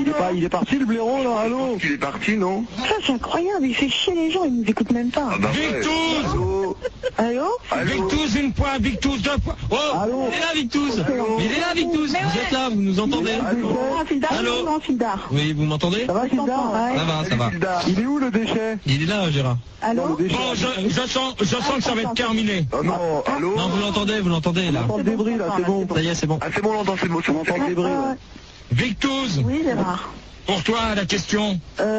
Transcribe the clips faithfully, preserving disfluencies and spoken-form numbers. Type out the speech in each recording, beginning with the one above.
Il est, pas, il est parti le blaireau là, allô? Il est parti, non? Ça c'est incroyable, il fait chier les gens, il nous écoute même pas. Ah bah Victouz! Allô? Victouz, une fois, Victouz, deux fois. Oh! Allô? Il est là, Victouz. Il est là, Victouz. Vous êtes là, vous nous entendez? Ah, Fildar, Allô? non, Fildar. Oui, vous m'entendez? Ça va, Fildar? Ouais. Ça va, ça va. Il est où le déchet? Il est là, Gérard. Allô? Le déchet. Bon, je, je sens, je sens que ça va être terminé. Oh non, allô? Non, vous l'entendez, vous l'entendez, là. On entend le débris là, c'est bon. Ça y est, c'est bon. Ah, c'est bon, on l'entend, c'est bon, c'est bon. On entend le débris là. Victouz, Oui, Gérard. pour toi, la question.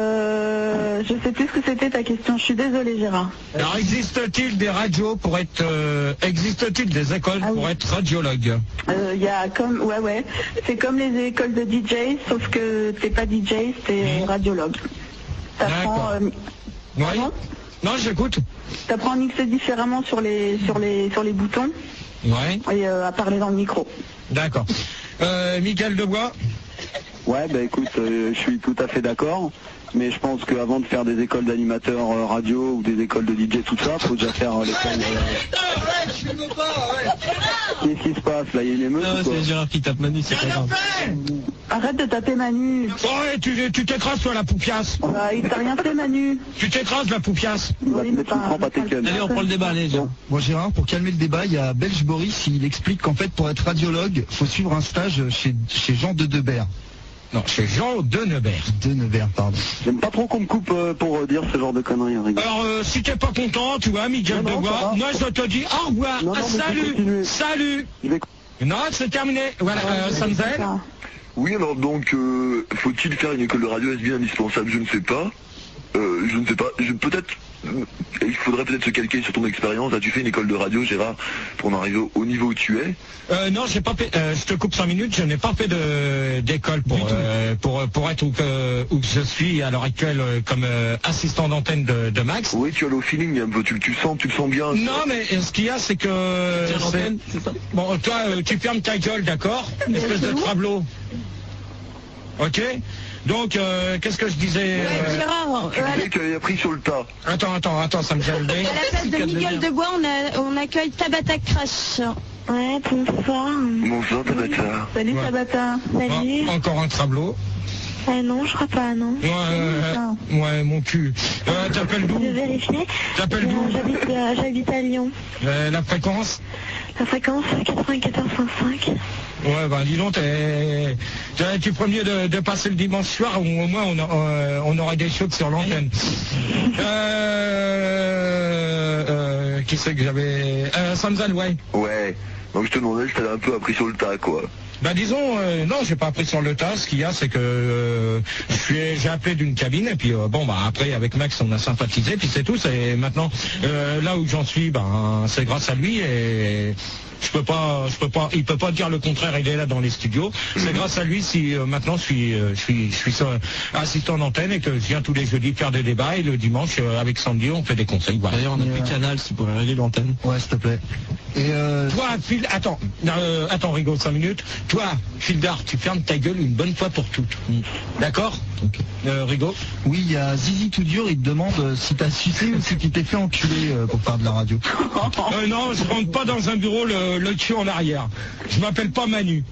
Euh, je sais plus ce que c'était ta question, je suis désolée, Gérard. Alors, existe-t-il des radios pour être... Euh, existe-t-il des écoles Ah oui. pour être radiologue? Il y a comme, ouais, ouais, c'est comme les écoles de D J, sauf que t'es pas D J, t'es radiologue. T'apprends, D'accord. euh, Oui. pardon Non, j'écoute. t'apprends à mixer différemment sur les, sur les, sur les boutons Ouais, et euh, à parler dans le micro. d'accord. Euh, Michael Debois? Ouais, bah écoute, euh, je suis tout à fait d'accord. Mais je pense qu'avant de faire des écoles d'animateurs euh, radio ou des écoles de D J, tout ça, faut déjà faire euh, l'école. Euh... Qu'est-ce qui se passe là? Il y a une émeute Non, ou quoi? c'est Gérard qui tape Manu, c'est pas grave. Arrête de taper Manu. Ouais, tu tu t'écrases, toi, la poupiasse. Bah, il t'a rien fait, Manu. Tu t'écrases, la poupiasse. Il va te Oui, mais mettre une pas- crampe à tes cannes. Allez, on prend le débat, allez, Gérard. Bon Gérard, pour calmer le débat, il y a Belge Boris, il explique qu'en fait pour être radiologue, faut suivre un stage chez, chez Jean de Debert. Non, c'est Jean Denebert. Denebert, pardon. J'aime pas trop qu'on me coupe euh, pour euh, dire ce genre de conneries, hein, rigole. Alors, euh, si t'es pas content, tu vois, Miguel Non, non, ça Debois, va. moi je te dis au revoir. Non, non, Ah, mais je vais salut, continuer. salut. Je vais- Non, c'est terminé. Voilà, euh, Samzel. Ça. Oui, alors donc, euh, faut-il faire une école de radio? Est-ce bien indispensable? Je ne sais pas. Euh, je ne sais pas. Je, peut-être, euh, il faudrait peut-être se calquer sur ton expérience. As-tu fait une école de radio, Gérard, pour en arriver au, au niveau où tu es? Euh, non, j'ai pas fait. Euh, je te coupe cinq minutes. Je n'ai pas fait de d'école pour euh, pour pour être où que où que je suis à l'heure actuelle euh, comme euh, assistant d'antenne de, de Max. Oui, tu as le feeling un peu. Tu, tu sens, tu le sens bien. Non, mais ce qu'il y a, c'est que Tiens, c'est- l'antenne, c'est ça? bon, toi, euh, tu fermes ta gueule, d'accord? Espèce de travelot. Ok. Donc, euh, qu'est-ce que je disais euh, Gérard, Tu euh, à disais que tu avais appris sur le tas. Attends, attends, attends, ça me gêne. la place de Miguel Debois, on, a, on accueille Tabata Crash. Ouais, bonsoir. Bonsoir, Tabata. Salut, Ouais. Tabata. Salut. Ah, encore un travelot. Eh non, je crois pas, non. Ouais, euh, ouais, mon cul. Euh, T'appelles d'où? Je vais vérifier. T'appelles Euh, d'où? J'habite euh, j'habite à Lyon. Euh, La fréquence? La fréquence quatre-vingt-quatorze virgule cinq. Ouais, bah dis donc, t'es- t'es- tu ferais mieux de, de passer le dimanche soir où au moins on, a- euh, on aurait des choses sur l'antenne. Euh, euh, qui c'est que j'avais euh, Samzal, ouais. Ouais. Donc je te demandais si t'avais un peu appris sur le tas, quoi. Bah disons, euh, non, j'ai pas appris sur le tas. Ce qu'il y a, c'est que euh, je suis- j'ai appelé d'une cabine et puis euh, bon bah après avec Max on a sympathisé puis c'est tout. C'est maintenant euh, là où j'en suis, ben c'est grâce à lui et je peux pas, je peux pas, il peut pas dire le contraire. Il est là dans les studios. C'est grâce à lui si euh, maintenant je suis, euh, je suis, je suis euh, assistant d'antenne et que je viens tous les jeudis faire des débats et le dimanche euh, avec Sandy on fait des conseils. Voilà. D'ailleurs, on a plus Canal, si tu pourrais régler l'antenne. Ouais, s'il te plaît. Et euh, Toi, Phil, attends, euh, attends, Rigaud, cinq minutes. Toi, Fildar, tu fermes ta gueule une bonne fois pour toutes. D'accord ok. euh, Rigaud Oui, il y a Zizi tout dur, il te demande euh, si t'as sucé ou si tu t'es fait enculer euh, pour faire de la radio. euh, Non, je rentre pas dans un bureau le, le cul en arrière. Je m'appelle pas Manu.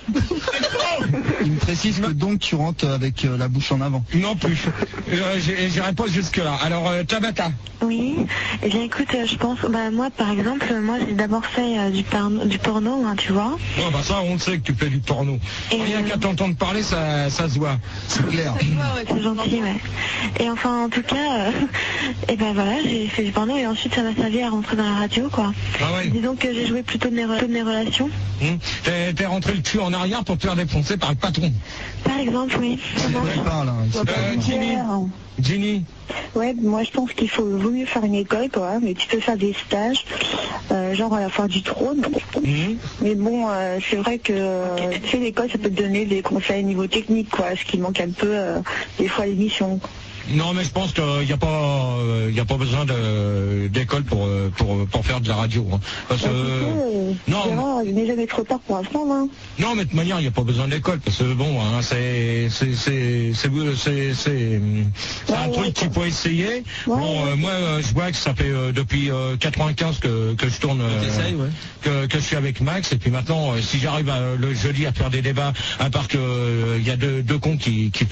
Il me précise que donc tu rentres avec euh, la bouche en avant. Non plus. Euh, j'ai- J'irai pas jusque-là. Alors, euh, Tabata. Oui. Eh bien, écoute, euh, je pense, bah moi, par exemple, moi, j'ai d'abord fait euh, du, porno, du porno, hein, tu vois. Oh, bah ça, on le sait que tu fais du porno. Et Rien euh, qu'à t'entendre parler, ça, ça se voit. C'est clair. C'est gentil, ouais. Et enfin, en tout cas, euh, et ben voilà, j'ai fait du porno et ensuite ça m'a servi à rentrer dans la radio, quoi. Ah ouais. Disons que j'ai joué plutôt de mes, re- de mes relations. Hum. T'es t'es rentré le cul en arrière pour te faire défoncer par le patron. Par exemple, oui. C'est quoi il parle, hein, il sait pas. Euh, Ginny. Ginny. Ouais, moi je pense qu'il faut vaut mieux faire une école, quoi, mais tu peux faire des stages, euh, genre à la foire du trône. Hum. Mais bon, euh, c'est vrai que euh, tu sais, l'école, ça peut te donner des conseils niveau technique, quoi, ce qui manque un peu euh, des fois à l'émission. Non, mais je pense qu'il n'y a pas, euh, il y a pas besoin de- d'école pour, euh, pour, pour faire de la radio. Hein. Parce que, Euh, non, Gérard, il n'est jamais trop tard pour apprendre, hein. non, mais de toute manière, il n'y a pas besoin d'école. Parce que bon, hein, c'est, c'est, c'est, c'est, c'est, c'est, c'est un Ouais, truc ouais, qu'il faut essayer. Ouais, bon, euh, ouais. moi, euh, je vois que ça fait euh, depuis euh, quatre-vingt-quinze que, que je tourne, euh, T'essayes, ouais. que, que je suis avec Max. Et puis maintenant, euh, si j'arrive à- le jeudi à faire des débats, à part que euh, il y a deux, deux cons qui, qui